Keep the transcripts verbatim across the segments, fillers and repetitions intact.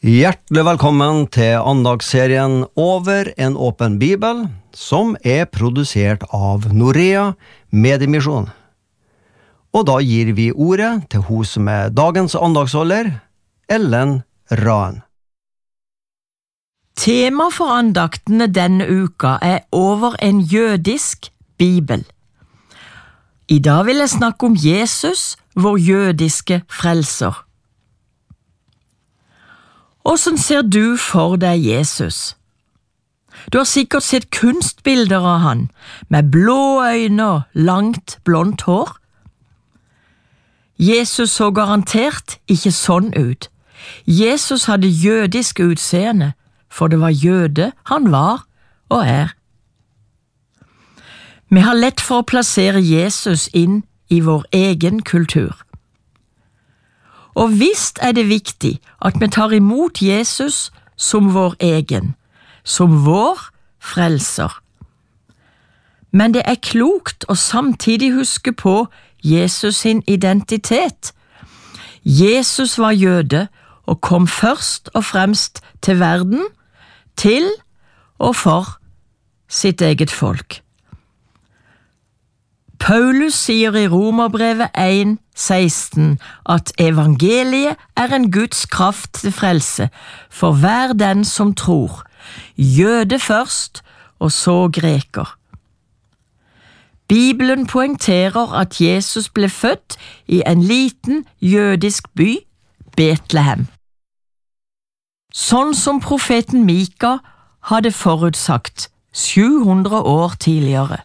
Hjertelig velkommen til andagsserien Over en åpen bibel, som er produsert av Norea Mediemisjon. Og da gir vi ordet til hun som er dagens andagsholder, Ellen Raen. Tema for andaktene denne uka er Over en jødisk bibel. I dag vil jeg snakke om Jesus, vår jødiske frelser. Hvordan ser du for deg Jesus? Du har sikkert sett kunstbilder av han, med blå øyne og langt, blondt hår. Jesus så garantert ikke sånn ut. Jesus hadde jødisk utseende, for det var jøde han var og er. Vi har lett for å plassere Jesus inn i vår egen kultur. Og visst er det viktig at vi tar imot Jesus som vår egen, som vår frelser. Men det er klokt å samtidig huske på Jesus sin identitet. Jesus var jøde og kom først og fremst til verden, til og for sitt eget folk. Paulus sier i Romerbrevet en seksten at evangeliet er en Guds kraft til frelse for hver den som tror, jøde først og så greker. Bibelen poengterer at Jesus ble født i en liten jødisk by, Betlehem. Sånn som profeten Mika hadde forutsagt sju hundre år tidligere.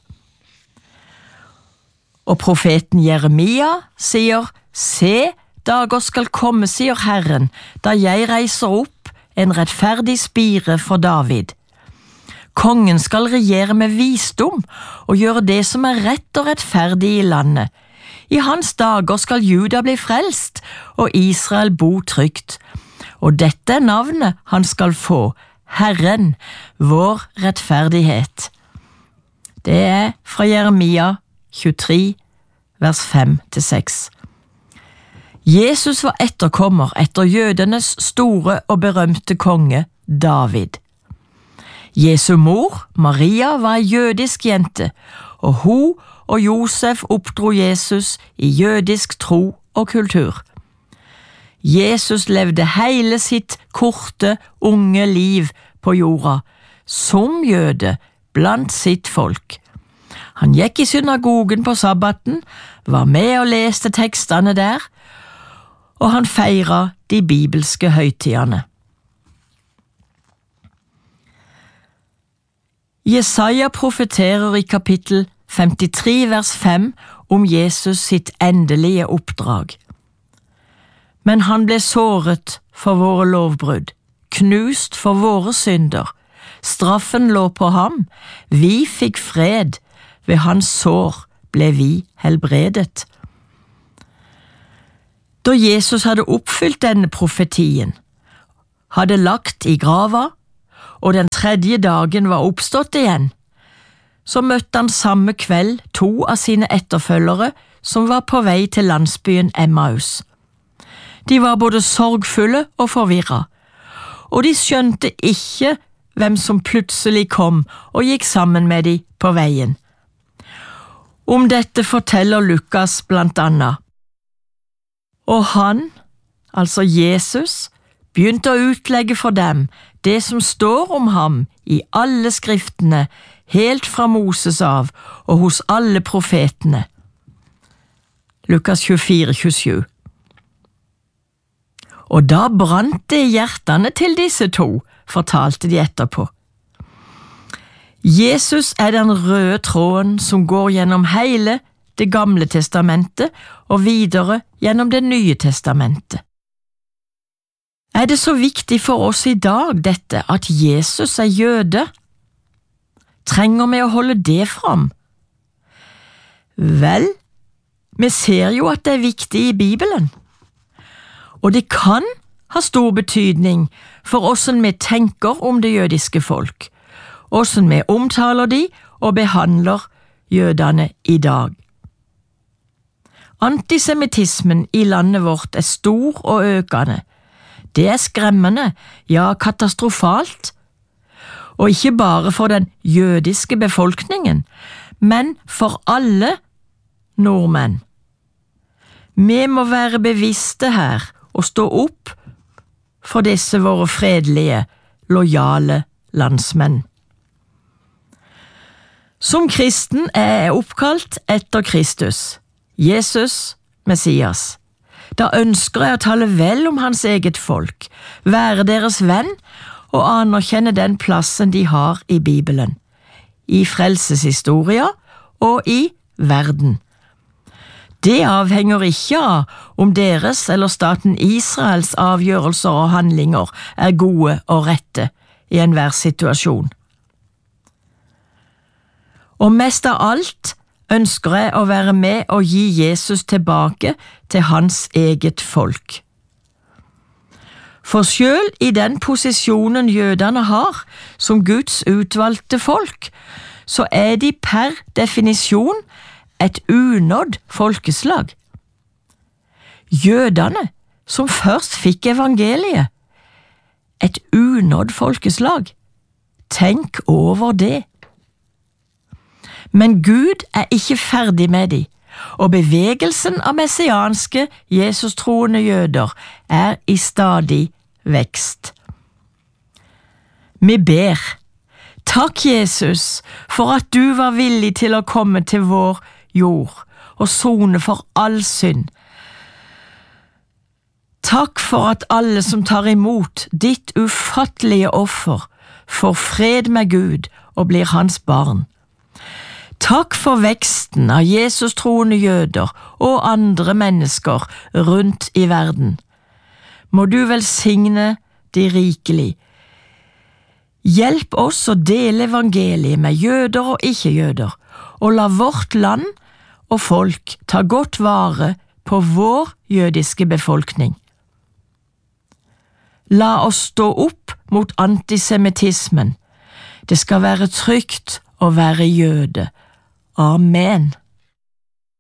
Og profeten Jeremia sier, «Se, dager skal komme, sier Herren, da jeg reiser opp en rettferdig spire for David. Kongen skal regjere med visdom og gjøre det som er rett og rettferdig i landet. I hans dager skal Juda bli frelst, og Israel bo trygt. Og dette er navnet han skal få, Herren, vår rettferdighet.» Det er fra Jeremia tjuetre, vers fem til seks. Jesus var etterkommer etter jødenes store og berømte konge, David. Jesu mor, Maria, var en jødisk jente, og hun og Josef oppdro Jesus i jødisk tro og kultur. Jesus levde hele sitt korte, unge liv på jorda, som jøde blant sitt folk. Han gikk i synagogen på sabbaten, var med og leste tekstene der, og han feiret de bibelske høytidene. Jesaja profeterer i kapittel femtitre vers fem om Jesus sitt endelige oppdrag. Men han ble såret for våre lovbrudd, knust for våre synder. Straffen lå på ham, vi fikk fred, ved hans sår ble vi helbredet. Da Jesus hadde oppfylt denne profetien, hadde lagt i grava, og den tredje dagen var oppstått igjen, så møtte han samme kveld to av sine etterfølgere som var på vei til landsbyen Emmaus. De var både sorgfulle og forvirret, og de skjønte ikke hvem som plutselig kom og gikk sammen med de på veien. Om dette forteller Lukas blant annet. Og han, altså Jesus, begynte å utlegge for dem det som står om ham i alle skriftene, helt fra Moses av og hos alle profetene. Lukas tjuefire tjuesju. Og da brant det i hjertene til disse to, fortalte de etterpå. Jesus er den røde tråden som går gjennom hele det gamle testamentet og videre gjennom det nye testamentet. Er det så viktig for oss i dag dette at Jesus er jøde? Trenger vi å holde det fram? Vel, vi ser jo at det er viktig i Bibelen, og det kan ha stor betydning for hvordan vi tenker om det jødiske folk, hvordan vi omtaler de og behandler jødene i dag. Antisemittismen i landet vårt er stor og økende. Det er skremmende, ja katastrofalt. Og ikke bare for den jødiske befolkningen, men for alle nordmenn. Vi må være bevisste her og stå opp for disse våre fredelige, lojale landsmenn. Som kristen er jeg oppkalt etter Kristus, Jesus, Messias. Da ønsker jeg å tale vel om hans eget folk, være deres venn og anerkjenne den plassen de har i Bibelen, i frelseshistoria og i verden. Det avhenger ikke av om deres eller staten Israels avgjørelser og handlinger er gode og rette i enhver situasjon. Og mest av alt ønsker jeg å være med og gi Jesus tilbake til hans eget folk. For selv i den posisjonen jødene har som Guds utvalgte folk, så er de per definisjon et unådd folkeslag. Jødene, som først fikk evangeliet, et unådd folkeslag. Tenk over det. Men Gud er ikke ferdig med de, og bevegelsen av messianske, Jesus-troende jøder er i stadig vekst. Vi ber, takk Jesus, for at du var villig til å komme til vår jord og sone for all synd. Takk for at alle som tar imot ditt ufattelige offer får fred med Gud og blir hans barn. Takk for veksten av Jesus-troende jøder og andre mennesker rundt i verden. Må du velsigne de rikelig. Hjelp oss å dele evangeliet med jøder og ikke-jøder, og la vårt land og folk ta godt vare på vår jødiske befolkning. La oss stå opp mot antisemittismen. Det skal være trygt å være jøde. Amen.